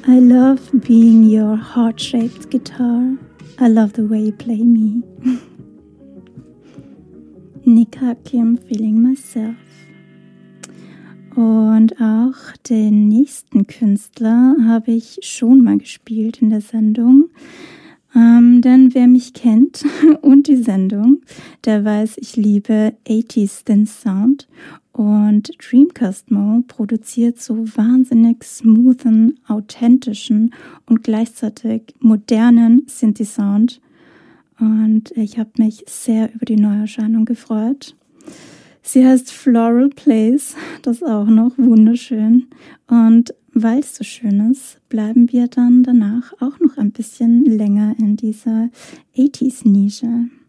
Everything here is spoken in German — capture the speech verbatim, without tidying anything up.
I love being your heart-shaped guitar. I love the way you play me. Nick Hakim, Feeling Myself. Und auch den nächsten Künstler habe ich schon mal gespielt in der Sendung. Ähm, denn wer mich kennt und die Sendung, der weiß, ich liebe achtziger Synth Sound. Und Dreamcast-Mo produziert so wahnsinnig smoothen, authentischen und gleichzeitig modernen Synthi-Sound. Und ich habe mich sehr über die Neuerscheinung gefreut. Sie heißt Floral Place, das ist auch noch wunderschön. Und weil es so schön ist, bleiben wir dann danach auch noch ein bisschen länger in dieser achtziger Nische.